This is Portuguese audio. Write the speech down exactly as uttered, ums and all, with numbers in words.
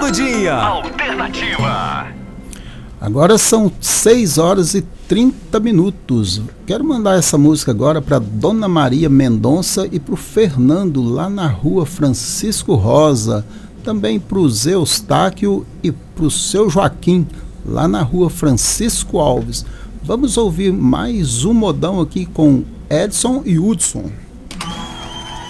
Dia. Alternativa. Agora são seis horas e trinta minutos. Quero mandar essa música agora para Dona Maria Mendonça e para o Fernando, lá na rua Francisco Rosa. Também para o Zé Eustáquio e para o seu Joaquim, lá na rua Francisco Alves. Vamos ouvir mais um modão aqui com Edson e Hudson.